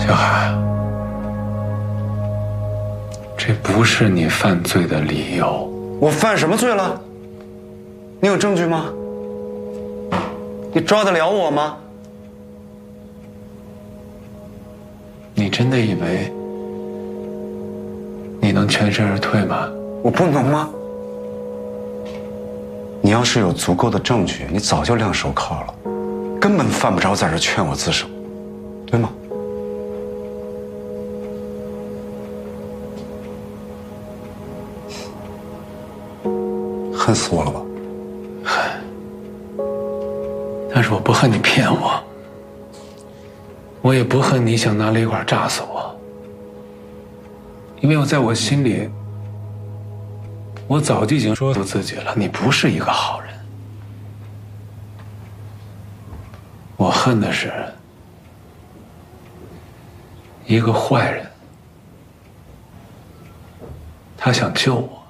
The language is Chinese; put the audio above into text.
小海，这不是你犯罪的理由。 我犯什么罪了？你有证据吗？你抓得了我吗？ 你真的以为你能全身而退吗？ 我不能吗？你要是有足够的证据，你早就亮手铐了，根本犯不着在这劝我自首，对吗？恨死我了吧？ 但是我不恨你骗我，我也不恨你想拿雷管炸死我，因为我在我心里，我早就已经说服自己了，你不是一个好人。我恨的是一个坏人，他想救我。